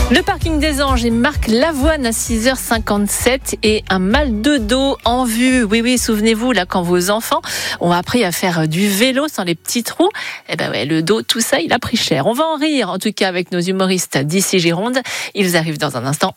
Le parking des Anges et Marc Lavoine à 6h57 et un mal de dos en vue. Oui, souvenez-vous, là, quand vos enfants ont appris à faire du vélo sans les petits trous, le dos, tout ça, il a pris cher. On va en rire, en tout cas, avec nos humoristes d'ici Gironde. Ils arrivent dans un instant.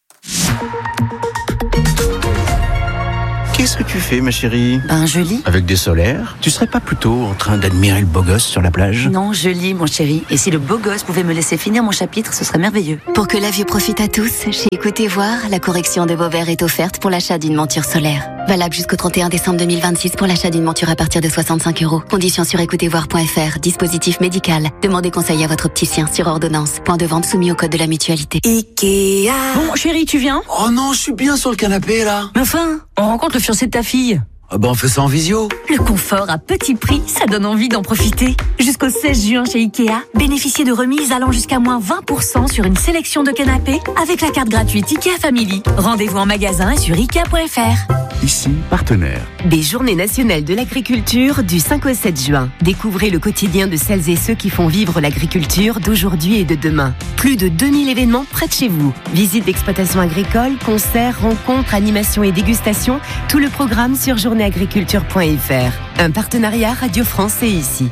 Qu'est-ce que tu fais, ma chérie ? Je lis. Avec des solaires ? Tu serais pas plutôt en train d'admirer le beau gosse sur la plage ? Non, je lis, mon chéri. Et si le beau gosse pouvait me laisser finir mon chapitre, ce serait merveilleux. Pour que la vue profite à tous, chez Écoutez Voir, la correction de vos verres est offerte pour l'achat d'une monture solaire. Valable jusqu'au 31 décembre 2026 pour l'achat d'une monture à partir de 65 €. Conditions sur écoutezvoir.fr. Dispositif médical. Demandez conseil à votre opticien sur ordonnance. Point de vente soumis au code de la mutualité. Ikea. Bon, chéri, tu viens ? Oh non, je suis bien sur le canapé, là. Mais enfin, on rencontre le fiancé de ta fille. On fait ça en visio. Le confort à petit prix, ça donne envie d'en profiter. Jusqu'au 16 juin chez Ikea, bénéficiez de remises allant jusqu'à moins 20% sur une sélection de canapés avec la carte gratuite Ikea Family. Rendez-vous en magasin et sur Ikea.fr. Ici, partenaire. Des Journées nationales de l'agriculture du 5 au 7 juin. Découvrez le quotidien de celles et ceux qui font vivre l'agriculture d'aujourd'hui et de demain. Plus de 2000 événements près de chez vous. Visites d'exploitation agricole, concerts, rencontres, animations et dégustations. Tout le programme sur journéeagriculture.fr. Un partenariat Radio France et Ici.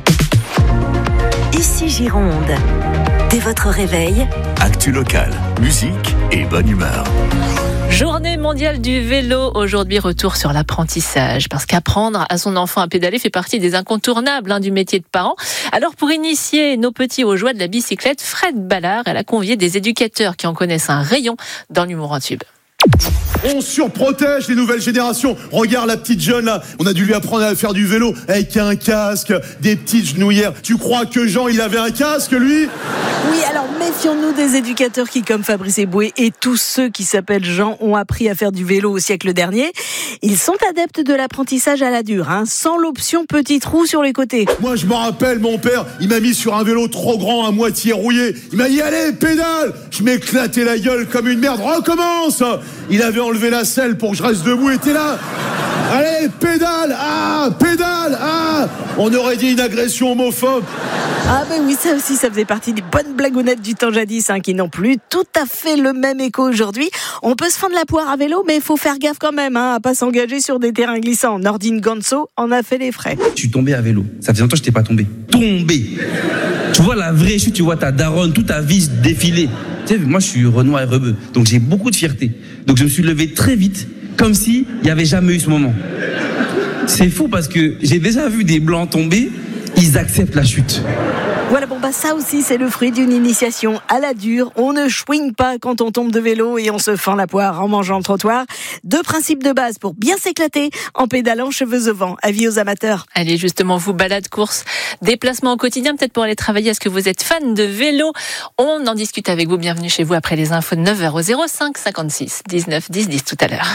Ici Gironde. Dès votre réveil, Actu locale, musique et bonne humeur. Journée mondiale du vélo. Aujourd'hui, retour sur l'apprentissage. Parce qu'apprendre à son enfant à pédaler fait partie des incontournables du métier de parent. Alors, pour initier nos petits aux joies de la bicyclette, Fred Ballard, elle a convié des éducateurs qui en connaissent un rayon dans l'humour en tube. On surprotège les nouvelles générations. Regarde la petite jeune là, on a dû lui apprendre à faire du vélo avec un casque, des petites genouillères. Tu crois que Jean il avait un casque lui ? Oui, alors méfions-nous des éducateurs qui, comme Fabrice Eboué et tous ceux qui s'appellent Jean, ont appris à faire du vélo au siècle dernier. Ils sont adeptes de l'apprentissage à la dure, sans l'option petit trou sur les côtés. Moi je me rappelle, mon père, il m'a mis sur un vélo trop grand, à moitié rouillé. Il m'a dit allez, pédale. Je m'éclatais la gueule comme une merde. Recommence. Il avait enlevé la selle pour que je reste debout et t'es là. Allez, pédale. Pédale. On aurait dit une agression homophobe. Oui, ça aussi, ça faisait partie des bonnes blagounettes du temps jadis, qui n'ont plus tout à fait le même écho aujourd'hui. On peut se fendre la poire à vélo, mais il faut faire gaffe quand même, à pas s'engager sur des terrains glissants. Nordine Ganso en a fait les frais. Je suis tombé à vélo. Ça faisait longtemps que je n'étais pas tombé. Tombé. Tu vois la vraie chute, tu vois ta daronne, toute ta vie défiler. Tu sais, moi je suis Renoir et rebeu, donc j'ai beaucoup de fierté. Donc je me suis levé très vite, comme s'il n'y avait jamais eu ce moment. C'est fou parce que j'ai déjà vu des blancs tomber, ils acceptent la chute. Voilà, ça aussi, c'est le fruit d'une initiation à la dure. On ne chouigne pas quand on tombe de vélo et on se fend la poire en mangeant le trottoir. 2 principes de base pour bien s'éclater en pédalant cheveux au vent. Avis aux amateurs. Allez, justement, vous balade, course, déplacement au quotidien, peut-être pour aller travailler. Est-ce que vous êtes fan de vélo ? On en discute avec vous. Bienvenue chez vous après les infos de 9h au 05 56 19 10 10 tout à l'heure.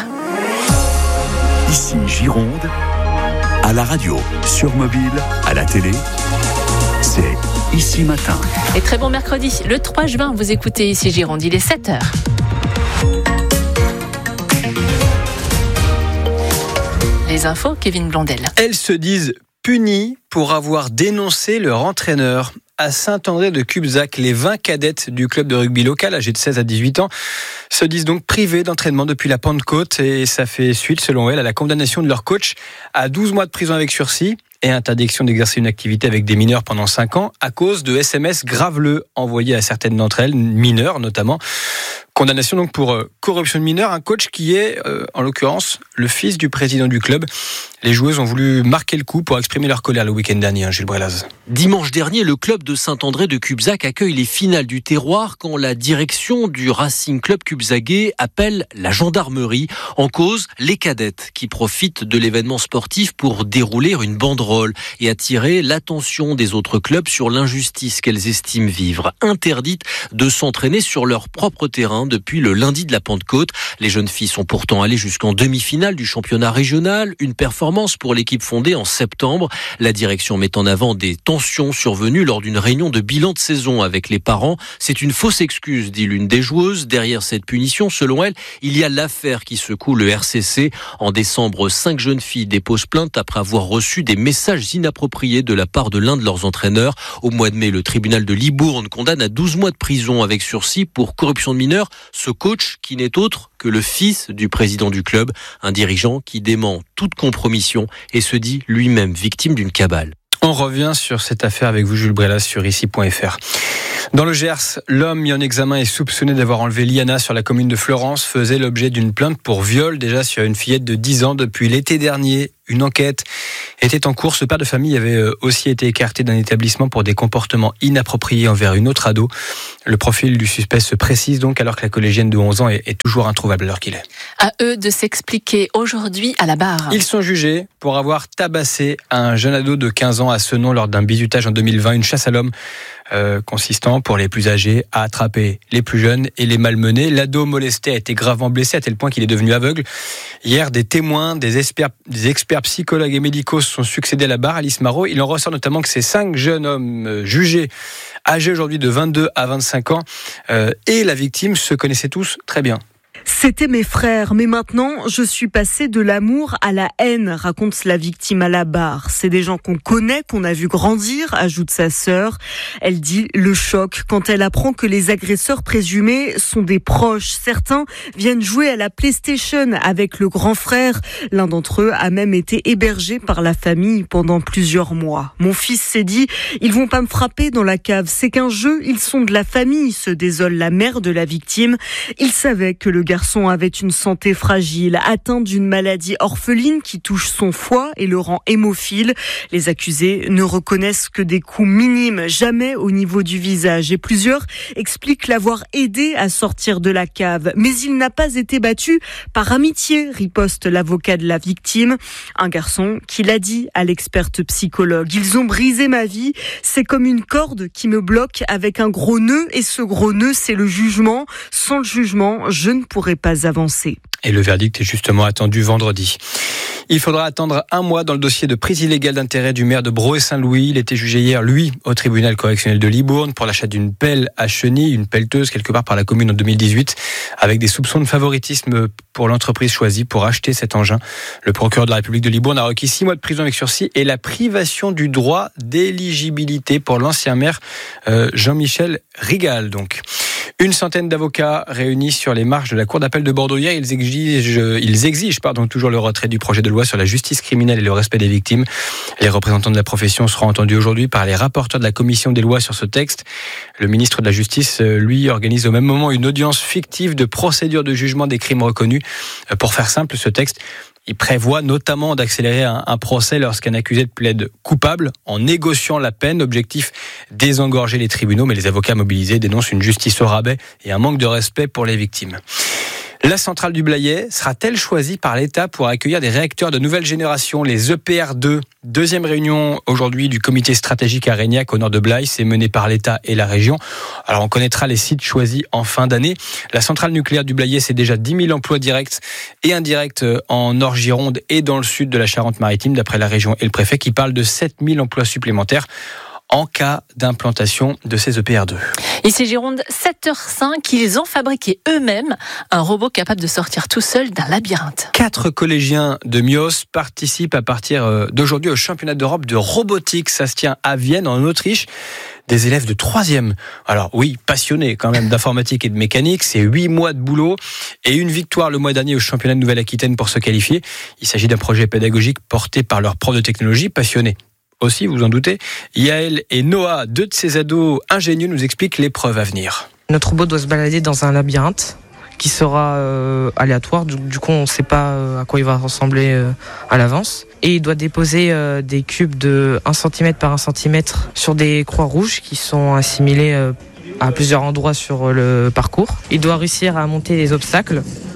Ici Gironde, à la radio, sur mobile, à la télé, c'est Ici Matin. Et très bon mercredi, le 3 juin, vous écoutez Ici Gironde, il est 7h. Les infos, Kevin Blondel. Elles se disent punies pour avoir dénoncé leur entraîneur. À Saint-André-de-Cubzac, les 20 cadettes du club de rugby local, âgées de 16 à 18 ans, se disent donc privées d'entraînement depuis la Pentecôte et ça fait suite, selon elles, à la condamnation de leur coach à 12 mois de prison avec sursis et interdiction d'exercer une activité avec des mineurs pendant 5 ans à cause de SMS graveleux envoyés à certaines d'entre elles, mineures notamment. Condamnation donc pour corruption de mineurs, un coach qui est, en l'occurrence, le fils du président du club. Les joueuses ont voulu marquer le coup pour exprimer leur colère le week-end dernier, Gilles Brelaz. Dimanche dernier, le club de Saint-André-de-Cubzac accueille les finales du terroir quand la direction du Racing Club Cubzaguais appelle la gendarmerie. En cause, les cadettes qui profitent de l'événement sportif pour dérouler une banderole et attirer l'attention des autres clubs sur l'injustice qu'elles estiment vivre. Interdites de s'entraîner sur leur propre terrain depuis le lundi de la Pentecôte. Les jeunes filles sont pourtant allées jusqu'en demi-finale du championnat régional. Une performance pour l'équipe fondée en septembre. La direction met en avant des tensions survenues lors d'une réunion de bilan de saison avec les parents. C'est une fausse excuse, dit l'une des joueuses. Derrière cette punition, selon elle, il y a l'affaire qui secoue le RCC. En décembre, 5 jeunes filles déposent plainte après avoir reçu des messages inappropriés de la part de l'un de leurs entraîneurs. Au mois de mai, le tribunal de Libourne condamne à 12 mois de prison avec sursis pour corruption de mineurs ce coach qui n'est autre que le fils du président du club, un dirigeant qui dément toute compromission et se dit lui-même victime d'une cabale. On revient sur cette affaire avec vous, Jules Brelas, sur ici.fr. Dans le Gers, l'homme mis en examen est soupçonné d'avoir enlevé Liana sur la commune de Florence, faisait l'objet d'une plainte pour viol déjà sur une fillette de 10 ans depuis l'été dernier. Une enquête était en cours. Ce père de famille avait aussi été écarté d'un établissement pour des comportements inappropriés envers une autre ado. Le profil du suspect se précise donc alors que la collégienne de 11 ans est toujours introuvable à l'heure qu'il est. À eux de s'expliquer aujourd'hui à la barre. Ils sont jugés pour avoir tabassé un jeune ado de 15 ans à Senon lors d'un bizutage en 2020, une chasse à l'homme consistant pour les plus âgés à attraper les plus jeunes et les malmener. L'ado molesté a été gravement blessé à tel point qu'il est devenu aveugle. Hier, des témoins, des experts psychologues et médicaux se sont succédés à la barre. Alice Marot, il en ressort notamment que ces 5 jeunes hommes jugés, âgés aujourd'hui de 22 à 25 ans, et la victime se connaissaient tous très bien. C'était mes frères, mais maintenant, je suis passée de l'amour à la haine, raconte la victime à la barre. C'est des gens qu'on connaît, qu'on a vu grandir, ajoute sa sœur. Elle dit le choc quand elle apprend que les agresseurs présumés sont des proches. Certains viennent jouer à la PlayStation avec le grand frère. L'un d'entre eux a même été hébergé par la famille pendant plusieurs mois. Mon fils s'est dit, ils vont pas me frapper dans la cave, c'est qu'un jeu, ils sont de la famille, se désole la mère de la victime. Il savait que le garçon avait une santé fragile, atteint d'une maladie orpheline qui touche son foie et le rend hémophile. Les accusés ne reconnaissent que des coups minimes, jamais au niveau du visage. Et plusieurs expliquent l'avoir aidé à sortir de la cave. Mais il n'a pas été battu par amitié, riposte l'avocat de la victime. Un garçon qui l'a dit à l'experte psychologue. Ils ont brisé ma vie, c'est comme une corde qui me bloque avec un gros nœud et ce gros nœud, c'est le jugement. Sans le jugement, je ne pourrais pas avancer. Et le verdict est justement attendu vendredi. Il faudra attendre 1 mois dans le dossier de prise illégale d'intérêt du maire de Broye-Saint-Louis. Il était jugé hier, lui, au tribunal correctionnel de Libourne pour l'achat d'une pelle à chenilles, une pelleteuse quelque part par la commune en 2018, avec des soupçons de favoritisme pour l'entreprise choisie pour acheter cet engin. Le procureur de la République de Libourne a requis 6 mois de prison avec sursis et la privation du droit d'éligibilité pour l'ancien maire Jean-Michel Rigal. Donc, une centaine d'avocats réunis sur les marches de la Cour d'appel de Bordeaux hier. Ils exigent toujours le retrait du projet de loi sur la justice criminelle et le respect des victimes. Les représentants de la profession seront entendus aujourd'hui par les rapporteurs de la commission des lois sur ce texte. Le ministre de la Justice, lui, organise au même moment une audience fictive de procédure de jugement des crimes reconnus. Pour faire simple, ce texte, il prévoit notamment d'accélérer un procès lorsqu'un accusé plaide coupable en négociant la peine. Objectif, désengorger les tribunaux, mais les avocats mobilisés dénoncent une justice au rabais et un manque de respect pour les victimes. La centrale du Blayais sera-t-elle choisie par l'État pour accueillir des réacteurs de nouvelle génération, les EPR2 ? Deuxième réunion aujourd'hui du comité stratégique à Régnac au nord de Blaye, c'est mené par l'État et la région. Alors on connaîtra les sites choisis en fin d'année. La centrale nucléaire du Blayais, c'est déjà 10 000 emplois directs et indirects en Nord-Gironde et dans le sud de la Charente-Maritime, d'après la région et le préfet qui parle de 7 000 emplois supplémentaires en cas d'implantation de ces EPR2. Ici Gironde, 7h05, ils ont fabriqué eux-mêmes un robot capable de sortir tout seul d'un labyrinthe. 4 collégiens de Mios participent à partir d'aujourd'hui au championnat d'Europe de robotique. Ça se tient à Vienne, en Autriche. Des élèves de 3e. Alors oui, passionnés quand même d'informatique et de mécanique. C'est 8 mois de boulot et une victoire le mois dernier au championnat de Nouvelle-Aquitaine pour se qualifier. Il s'agit d'un projet pédagogique porté par leurs profs de technologie passionnés. Aussi, vous en doutez, Yael et Noah, 2 de ces ados ingénieux, nous expliquent l'épreuve à venir. Notre robot doit se balader dans un labyrinthe qui sera aléatoire. Du coup, on ne sait pas à quoi il va ressembler à l'avance. Et il doit déposer des cubes de 1 cm par 1 cm sur des croix rouges qui sont assimilées à plusieurs endroits sur le parcours. Il doit réussir à monter les obstacles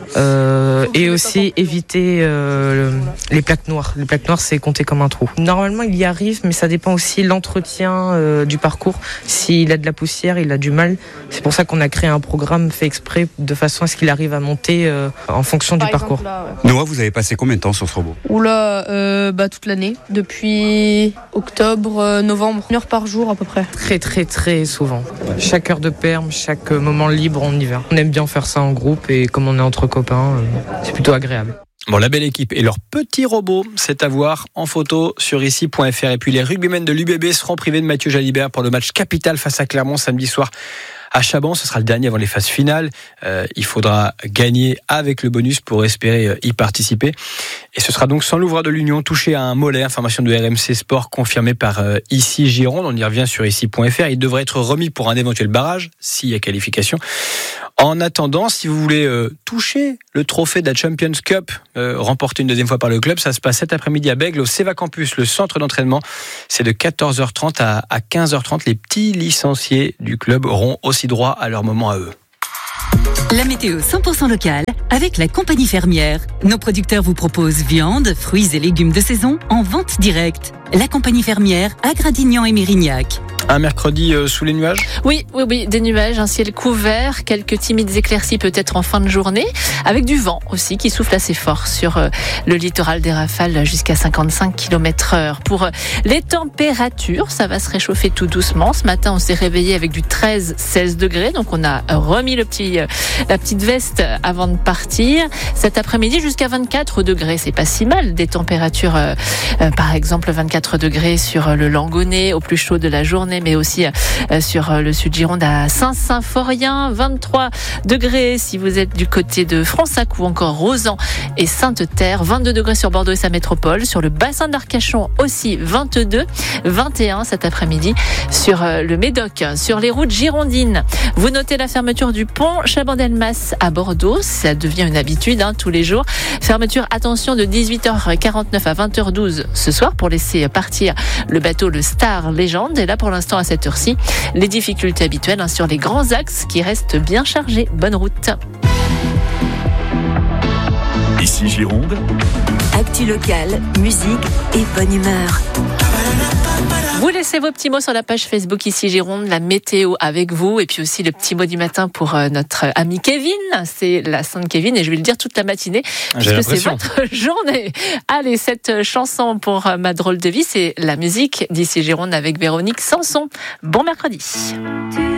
Et aussi éviter les plaques noires. Les plaques noires, c'est compter comme un trou. Normalement, il y arrive, mais ça dépend aussi de l'entretien du parcours. S'il a de la poussière, il a du mal. C'est pour ça qu'on a créé un programme fait exprès de façon à ce qu'il arrive à monter en fonction du parcours. Là, ouais. Noah, vous avez passé combien de temps sur ce robot ? Oula, toute l'année. Depuis octobre, novembre, 1 heure par jour à peu près. Très souvent. Chaque heure de perm, chaque moment libre, on y va. On aime bien faire ça en groupe et comme on est entre copains, c'est plutôt agréable. Bon, la belle équipe et leur petit robot, c'est à voir en photo sur ici.fr. Et puis les rugbymen de l'UBB seront privés de Mathieu Jalibert pour le match capital face à Clermont samedi soir à Chaban. Ce sera le dernier avant les phases finales. Il faudra gagner avec le bonus pour espérer y participer. Et ce sera donc sans l'ouvreur de l'Union touché à un mollet. Information de RMC Sport confirmée par Ici Gironde. On y revient sur ici.fr. Il devrait être remis pour un éventuel barrage s'il y a qualification. En attendant, si vous voulez toucher le trophée de la Champions Cup, remporté une deuxième fois par le club, ça se passe cet après-midi à Bègles, au Seva Campus, le centre d'entraînement. C'est de 14h30 à 15h30. Les petits licenciés du club auront aussi droit à leur moment à eux. La météo 100% locale avec la compagnie fermière. Nos producteurs vous proposent viande, fruits et légumes de saison en vente directe. La compagnie fermière à Gradignan et Mérignac. Un mercredi sous les nuages ? Oui, des nuages, un ciel couvert, quelques timides éclaircies peut-être en fin de journée, avec du vent aussi qui souffle assez fort sur le littoral, des rafales jusqu'à 55 km/h. Pour les températures, ça va se réchauffer tout doucement. Ce matin, on s'est réveillé avec du 13-16 degrés, donc on a remis la petite veste avant de partir. Cet après-midi, jusqu'à 24 degrés, c'est pas si mal. Des températures, par exemple 24 degrés sur le Langonnet, au plus chaud de la journée, mais aussi sur le sud Gironde à Saint-Symphorien, 23 degrés si vous êtes du côté de Fronsac ou encore Rosan et Sainte-Terre, 22 degrés sur Bordeaux et sa métropole, sur le bassin d'Arcachon aussi 22, 21 cet après-midi sur le Médoc, sur les routes girondines. Vous notez la fermeture du pont Chabandelmas à Bordeaux, ça devient une habitude tous les jours. Fermeture, attention, de 18h49 à 20h12 ce soir pour laisser partir le bateau le Star Légende. Et là pour l'instant à cette heure-ci, les difficultés habituelles sur les grands axes qui restent bien chargés. Bonne route. Ici Gironde. Actu locale, musique et bonne humeur. Vous laissez vos petits mots sur la page Facebook Ici Gironde, la météo avec vous et puis aussi le petit mot du matin pour notre ami Kevin. C'est la Sainte Kevin et je vais le dire toute la matinée puisque c'est votre journée. Allez, cette chanson pour ma drôle de vie, c'est la musique d'Ici Gironde avec Véronique Sanson. Bon mercredi.